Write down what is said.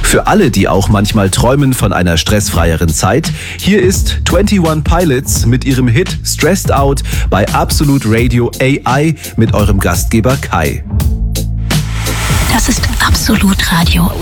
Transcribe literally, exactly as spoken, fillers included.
Für alle, die auch manchmal träumen von einer stressfreieren Zeit, hier ist einundzwanzig Pilots mit ihrem Hit Stressed Out bei Absolut Radio A I mit eurem Gastgeber Kai. Das ist Absolut Radio.